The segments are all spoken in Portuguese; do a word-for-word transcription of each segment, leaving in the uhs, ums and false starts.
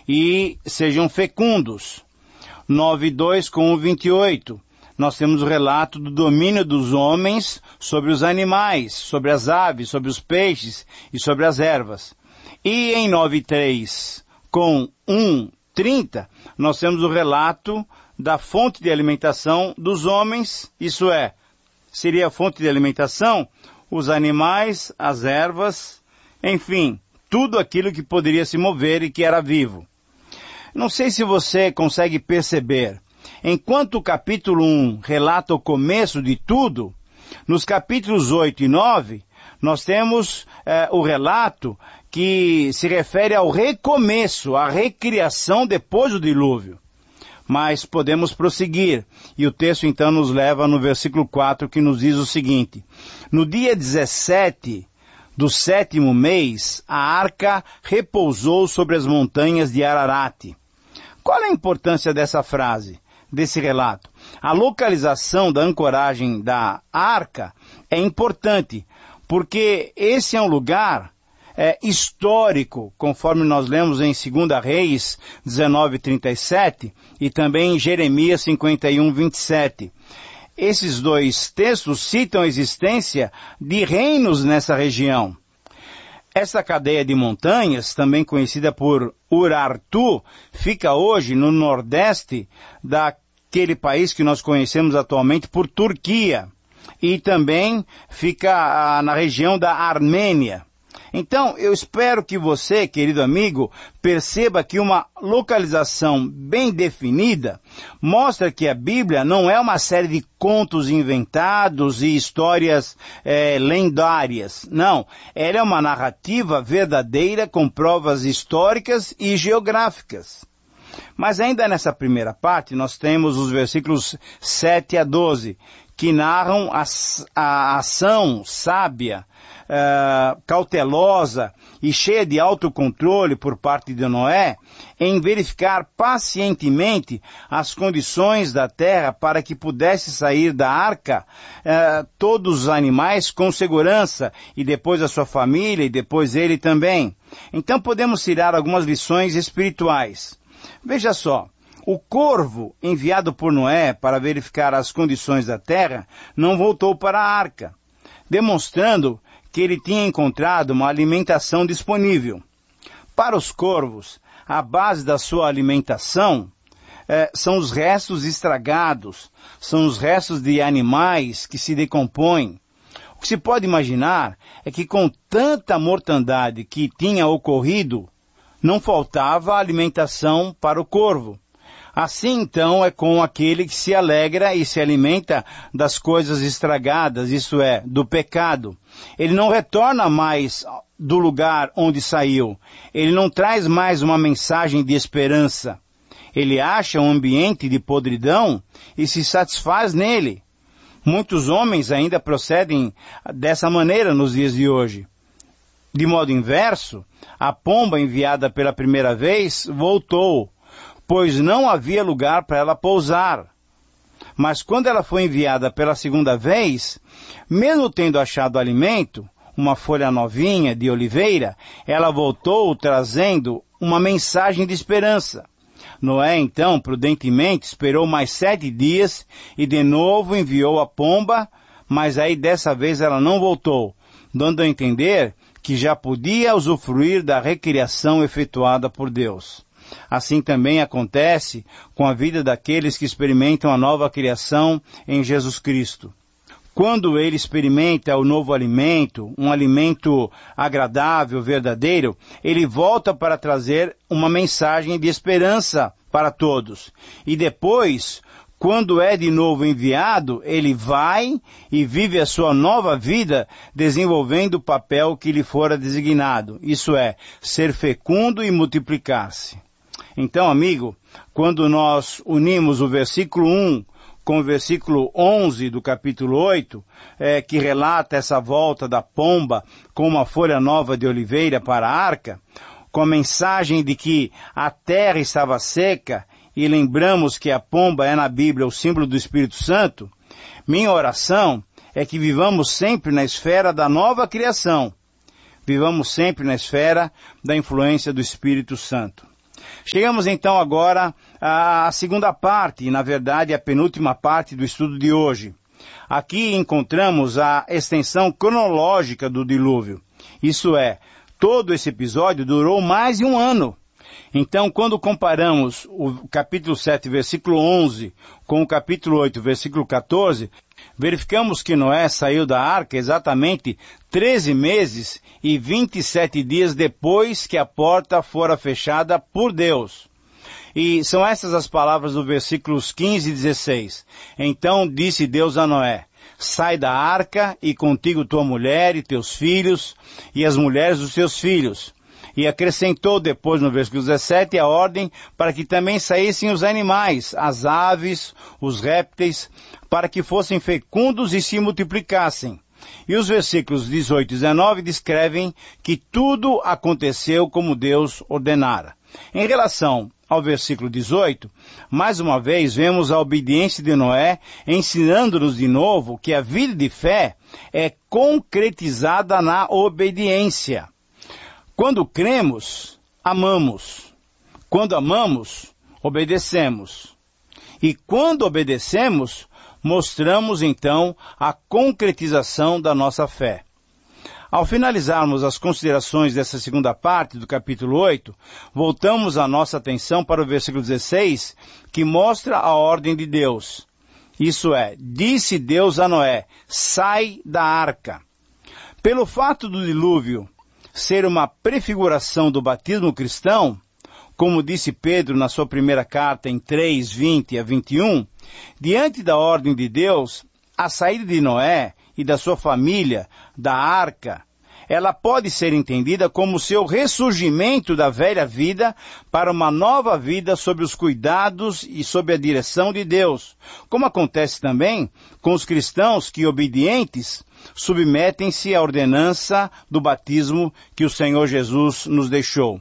e sejam fecundos. nove dois com o vinte e oito, nós temos o relato do domínio dos homens sobre os animais, sobre as aves, sobre os peixes e sobre as ervas. E em nove três com um trinta, nós temos o relato da fonte de alimentação dos homens, isso é, seria a fonte de alimentação, os animais, as ervas, enfim, tudo aquilo que poderia se mover e que era vivo. Não sei se você consegue perceber, enquanto o capítulo um relata o começo de tudo, nos capítulos oito e nove, nós temos eh, o relato que se refere ao recomeço, à recriação depois do dilúvio. Mas podemos prosseguir, e o texto então nos leva no versículo quatro, que nos diz o seguinte: no dia dezessete do sétimo mês, a arca repousou sobre as montanhas de Ararat. Qual é a importância dessa frase, desse relato? A localização da ancoragem da arca é importante, porque esse é um lugar é, histórico, conforme nós lemos em segunda Reis dezenove, trinta e sete, e também em Jeremias cinquenta e um, vinte e sete. Esses dois textos citam a existência de reinos nessa região. Essa cadeia de montanhas, também conhecida por Urartu, fica hoje no nordeste daquele país que nós conhecemos atualmente por Turquia, e também fica ah, na região da Armênia. Então, eu espero que você, querido amigo, perceba que uma localização bem definida mostra que a Bíblia não é uma série de contos inventados e histórias é, lendárias. Não, ela é uma narrativa verdadeira com provas históricas e geográficas. Mas ainda nessa primeira parte, nós temos os versículos sete a doze, que narram a, a ação sábia, Uh, cautelosa e cheia de autocontrole por parte de Noé, em verificar pacientemente as condições da terra para que pudesse sair da arca uh, todos os animais com segurança, e depois a sua família, e depois ele também. Então podemos tirar algumas lições espirituais. Veja só, o corvo enviado por Noé para verificar as condições da terra não voltou para a arca, demonstrando que ele tinha encontrado uma alimentação disponível. Para os corvos, a base da sua alimentação eh, são os restos estragados, são os restos de animais que se decompõem. O que se pode imaginar é que com tanta mortandade que tinha ocorrido, não faltava alimentação para o corvo. Assim, então, é com aquele que se alegra e se alimenta das coisas estragadas, isso é, do pecado. Ele não retorna mais do lugar onde saiu. Ele não traz mais uma mensagem de esperança. Ele acha um ambiente de podridão e se satisfaz nele. Muitos homens ainda procedem dessa maneira nos dias de hoje. De modo inverso, a pomba enviada pela primeira vez voltou, pois não havia lugar para ela pousar. Mas quando ela foi enviada pela segunda vez, mesmo tendo achado alimento, uma folha novinha de oliveira, ela voltou trazendo uma mensagem de esperança. Noé, então, prudentemente, esperou mais sete dias e de novo enviou a pomba, mas aí dessa vez ela não voltou, dando a entender que já podia usufruir da recriação efetuada por Deus. Assim também acontece com a vida daqueles que experimentam a nova criação em Jesus Cristo. Quando ele experimenta o novo alimento, um alimento agradável, verdadeiro, ele volta para trazer uma mensagem de esperança para todos. E depois, quando é de novo enviado, ele vai e vive a sua nova vida desenvolvendo o papel que lhe fora designado. Isso é, ser fecundo e multiplicar-se. Então, amigo, quando nós unimos o versículo um com o versículo onze do capítulo oito, é, que relata essa volta da pomba com uma folha nova de oliveira para a arca, com a mensagem de que a terra estava seca, e lembramos que a pomba é na Bíblia o símbolo do Espírito Santo, minha oração é que vivamos sempre na esfera da nova criação, vivamos sempre na esfera da influência do Espírito Santo. Chegamos então agora à segunda parte, e na verdade a penúltima parte do estudo de hoje. Aqui encontramos a extensão cronológica do dilúvio. Isso é, todo esse episódio durou mais de um ano. Então, quando comparamos o capítulo sete, versículo onze, com o capítulo oito, versículo quatorze, verificamos que Noé saiu da arca exatamente treze meses e vinte e sete dias depois que a porta fora fechada por Deus. E são essas as palavras do versículos quinze e dezesseis. Então disse Deus a Noé: sai da arca, e contigo tua mulher e teus filhos, e as mulheres dos teus filhos. E acrescentou depois no versículo dezessete a ordem para que também saíssem os animais, as aves, os répteis, para que fossem fecundos e se multiplicassem. E os versículos dezoito e dezenove descrevem que tudo aconteceu como Deus ordenara. Em relação ao versículo dezoito, mais uma vez vemos a obediência de Noé, ensinando-nos de novo que a vida de fé é concretizada na obediência. Quando cremos, amamos. Quando amamos, obedecemos. E quando obedecemos, mostramos então a concretização da nossa fé. Ao finalizarmos as considerações dessa segunda parte do capítulo oito, voltamos a nossa atenção para o versículo dezesseis, que mostra a ordem de Deus. Isso é, disse Deus a Noé: sai da arca. Pelo fato do dilúvio ser uma prefiguração do batismo cristão, como disse Pedro na sua primeira carta em três, vinte a vinte e um, diante da ordem de Deus, a saída de Noé e da sua família da arca, ela pode ser entendida como seu ressurgimento da velha vida para uma nova vida sob os cuidados e sob a direção de Deus, como acontece também com os cristãos que, obedientes, submetem-se à ordenança do batismo que o Senhor Jesus nos deixou.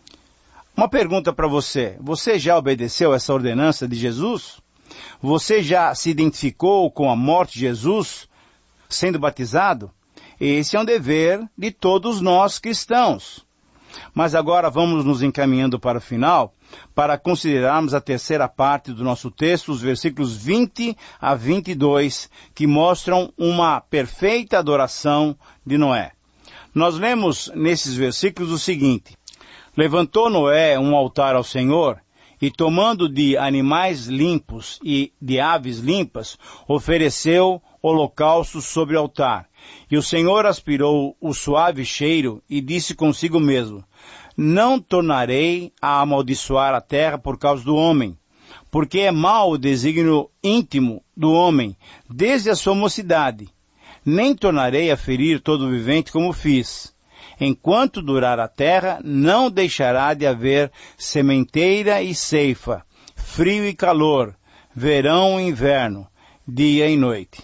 Uma pergunta para você: você já obedeceu essa ordenança de Jesus? Você já se identificou com a morte de Jesus, sendo batizado? Esse é um dever de todos nós cristãos. Mas agora vamos nos encaminhando para o final, para considerarmos a terceira parte do nosso texto, os versículos vinte a vinte e dois, que mostram uma perfeita adoração de Noé. Nós lemos nesses versículos o seguinte: levantou Noé um altar ao Senhor, e tomando de animais limpos e de aves limpas, ofereceu holocaustos sobre o altar. E o Senhor aspirou o suave cheiro e disse consigo mesmo: não tornarei a amaldiçoar a terra por causa do homem, porque é mau o desígnio íntimo do homem, desde a sua mocidade. Nem tornarei a ferir todo vivente como fiz. Enquanto durar a terra, não deixará de haver sementeira e ceifa, frio e calor, verão e inverno, dia e noite.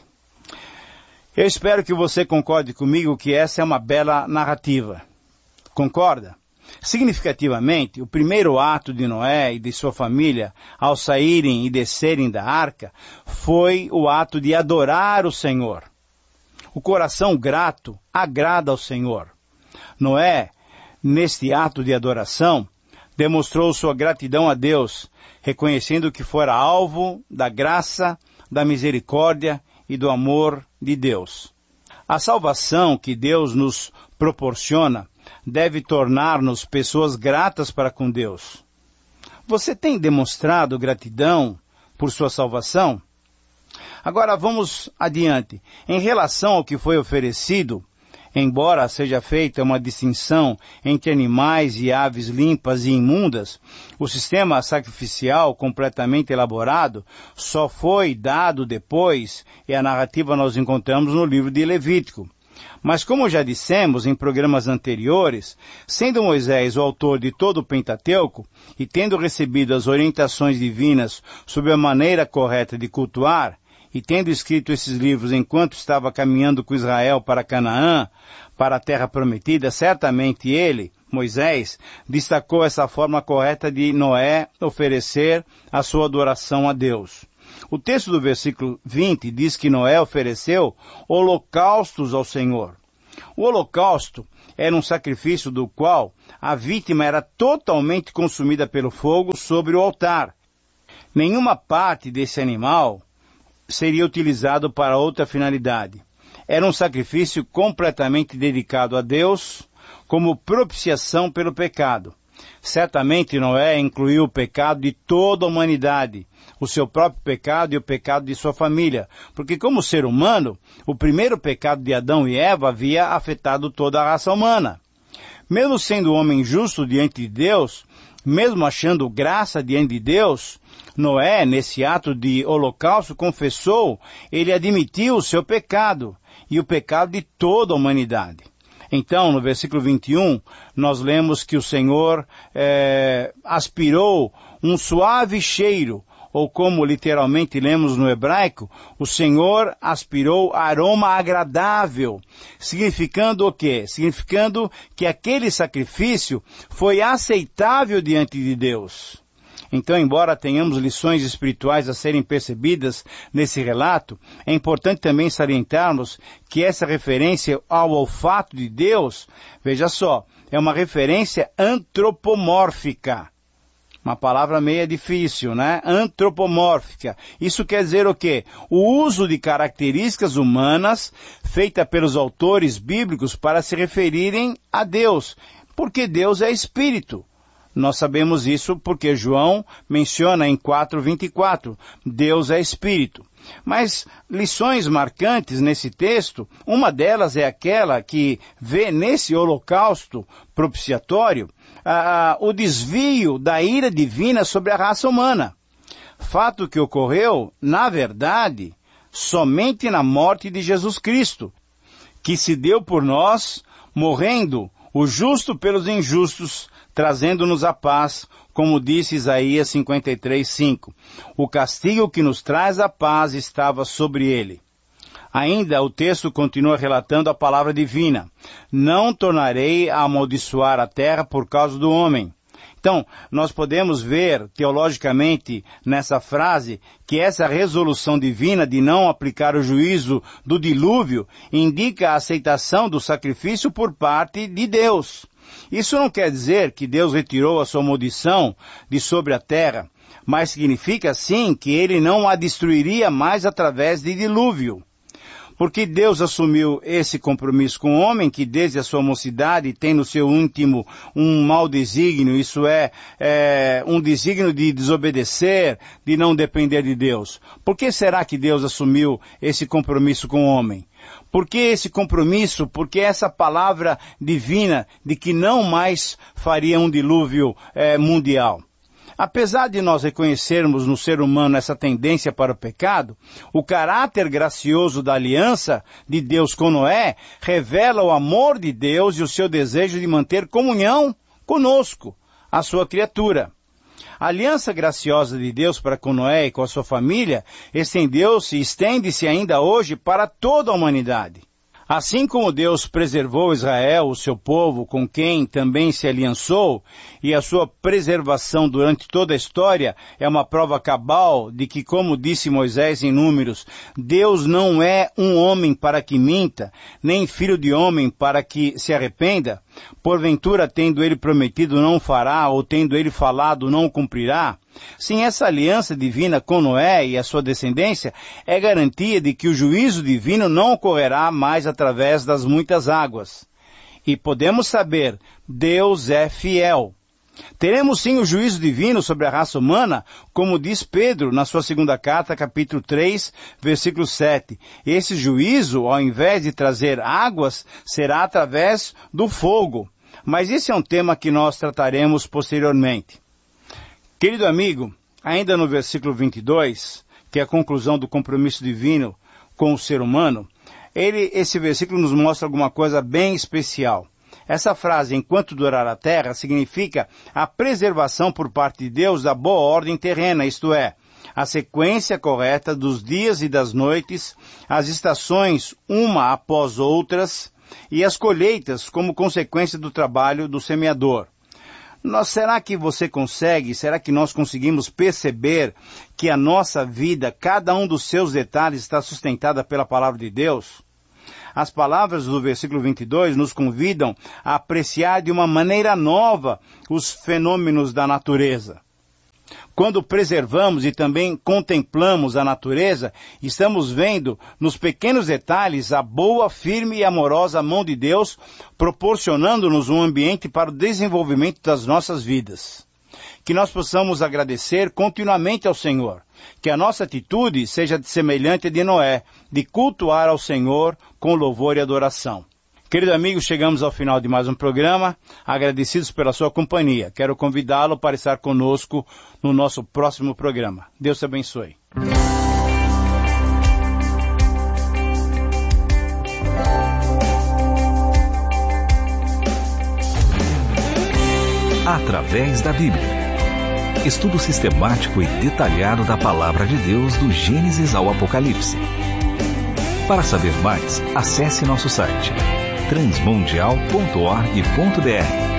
Eu espero que você concorde comigo que essa é uma bela narrativa. Concorda? Significativamente, o primeiro ato de Noé e de sua família, ao saírem e descerem da arca, foi o ato de adorar o Senhor. O coração grato agrada ao Senhor. Noé, neste ato de adoração, demonstrou sua gratidão a Deus, reconhecendo que fora alvo da graça, da misericórdia e do amor de Deus. A salvação que Deus nos proporciona deve tornar-nos pessoas gratas para com Deus. Você tem demonstrado gratidão por sua salvação? Agora vamos adiante. Em relação ao que foi oferecido, embora seja feita uma distinção entre animais e aves limpas e imundas, o sistema sacrificial completamente elaborado só foi dado depois, e a narrativa nós encontramos no livro de Levítico. Mas como já dissemos em programas anteriores, sendo Moisés o autor de todo o Pentateuco, e tendo recebido as orientações divinas sobre a maneira correta de cultuar, e tendo escrito esses livros enquanto estava caminhando com Israel para Canaã, para a terra prometida, certamente ele, Moisés, destacou essa forma correta de Noé oferecer a sua adoração a Deus. O texto do versículo vinte diz que Noé ofereceu holocaustos ao Senhor. O holocausto era um sacrifício do qual a vítima era totalmente consumida pelo fogo sobre o altar. Nenhuma parte desse animal seria utilizado para outra finalidade. Era um sacrifício completamente dedicado a Deus, como propiciação pelo pecado. Certamente Noé incluiu o pecado de toda a humanidade, o seu próprio pecado e o pecado de sua família, porque como ser humano, o primeiro pecado de Adão e Eva havia afetado toda a raça humana. Mesmo sendo homem justo diante de Deus, mesmo achando graça diante de Deus, Noé, nesse ato de holocausto, confessou, ele admitiu o seu pecado e o pecado de toda a humanidade. Então, no versículo vinte e um, nós lemos que o Senhor é, aspirou um suave cheiro, ou como literalmente lemos no hebraico, o Senhor aspirou aroma agradável, significando o quê? Significando que aquele sacrifício foi aceitável diante de Deus. Então, embora tenhamos lições espirituais a serem percebidas nesse relato, é importante também salientarmos que essa referência ao olfato de Deus, veja só, é uma referência antropomórfica. Uma palavra meio difícil, né? Antropomórfica. Isso quer dizer o quê? O uso de características humanas feita pelos autores bíblicos para se referirem a Deus, porque Deus é espírito. Nós sabemos isso porque João menciona em quatro, vinte e quatro, Deus é espírito. Mas lições marcantes nesse texto, uma delas é aquela que vê nesse holocausto propiciatório ah, o desvio da ira divina sobre a raça humana. Fato que ocorreu, na verdade, somente na morte de Jesus Cristo, que se deu por nós, morrendo o justo pelos injustos, trazendo-nos a paz, como disse Isaías cinquenta e três, cinco. O castigo que nos traz a paz estava sobre ele. Ainda o texto continua relatando a palavra divina. Não tornarei a amaldiçoar a terra por causa do homem. Então, nós podemos ver, teologicamente, nessa frase, que essa resolução divina de não aplicar o juízo do dilúvio indica a aceitação do sacrifício por parte de Deus. Isso não quer dizer que Deus retirou a sua maldição de sobre a terra, mas significa sim que ele não a destruiria mais através de dilúvio. Porque Deus assumiu esse compromisso com o homem, que desde a sua mocidade tem no seu íntimo um mau desígnio, isso é, é um desígnio de desobedecer, de não depender de Deus. Por que será que Deus assumiu esse compromisso com o homem? Por que esse compromisso? Porque essa palavra divina de que não mais faria um dilúvio é, mundial. Apesar de nós reconhecermos no ser humano essa tendência para o pecado, o caráter gracioso da aliança de Deus com Noé revela o amor de Deus e o seu desejo de manter comunhão conosco, a sua criatura. A aliança graciosa de Deus para com Noé e com a sua família estendeu-se e estende-se ainda hoje para toda a humanidade. Assim como Deus preservou Israel, o seu povo, com quem também se aliançou, e a sua preservação durante toda a história é uma prova cabal de que, como disse Moisés em Números, Deus não é um homem para que minta, nem filho de homem para que se arrependa, porventura tendo ele prometido não fará, ou tendo ele falado não cumprirá. Sim, essa aliança divina com Noé e a sua descendência é garantia de que o juízo divino não ocorrerá mais através das muitas águas. E podemos saber, Deus é fiel. Teremos sim o juízo divino sobre a raça humana, como diz Pedro na sua segunda carta, capítulo três, versículo sete. Esse juízo, ao invés de trazer águas, será através do fogo. Mas esse é um tema que nós trataremos posteriormente. Querido amigo, ainda no versículo vinte e dois, que é a conclusão do compromisso divino com o ser humano, ele, esse versículo nos mostra alguma coisa bem especial. Essa frase, enquanto durar a terra, significa a preservação por parte de Deus da boa ordem terrena, isto é, a sequência correta dos dias e das noites, as estações uma após outras e as colheitas como consequência do trabalho do semeador. Nós, será que você consegue, será que nós conseguimos perceber que a nossa vida, cada um dos seus detalhes está sustentada pela palavra de Deus? As palavras do versículo vinte e dois nos convidam a apreciar de uma maneira nova os fenômenos da natureza. Quando preservamos e também contemplamos a natureza, estamos vendo nos pequenos detalhes a boa, firme e amorosa mão de Deus, proporcionando-nos um ambiente para o desenvolvimento das nossas vidas. Que nós possamos agradecer continuamente ao Senhor. Que a nossa atitude seja semelhante à de Noé, de cultuar ao Senhor com louvor e adoração. Querido amigo, chegamos ao final de mais um programa, agradecidos pela sua companhia. Quero convidá-lo para estar conosco no nosso próximo programa. Deus te abençoe. Através da Bíblia. Estudo sistemático e detalhado da Palavra de Deus do Gênesis ao Apocalipse. Para saber mais, acesse nosso site transmundial ponto org ponto br.